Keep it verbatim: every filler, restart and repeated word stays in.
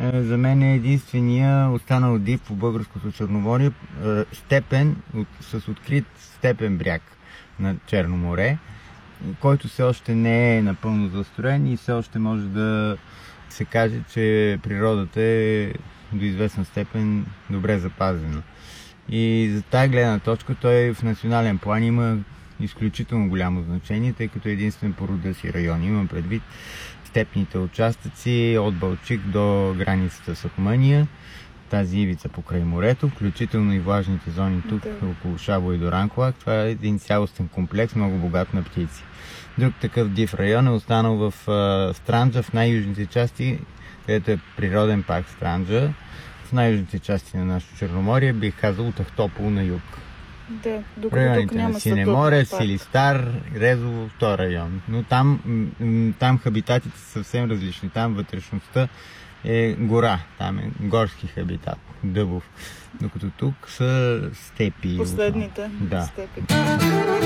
За мен е единствения останал див по българското Черноморие степен с открит степен бряг на Черно море, който все още не е напълно застроен и все още може да се каже, че природата е до известна степен добре запазена. И за тази гледна точка той в национален план има изключително голямо значение, тъй като е единствен по рода си район. Имам предвид степните участъци от Балчик до границата с Румъния, тази ивица покрай морето, включително и влажните зони тук, да, около Шабо и Дуранкулак. Това е един цялостен комплекс, много богат на птици. Друг такъв див район е останал в а, Странджа, в най-южните части, където е природен парк Странджа. В най-южните части на нашето Черноморие бих казал от Ахтопол на юг. Да, докато районите тук няма на Синеморе, Силистар, Резово, в този район. Но там, там хабитатите са съвсем различни. Там вътрешността е гора. Там е горски хабитат, дъбов. Докато тук са степи. Последните да. степи.